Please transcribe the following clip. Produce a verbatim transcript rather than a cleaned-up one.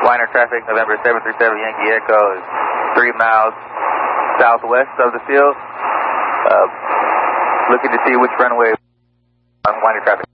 Liner traffic, November seven three seven Yankee Echo is three miles southwest of the field. Uh, looking to see which runway on liner traffic.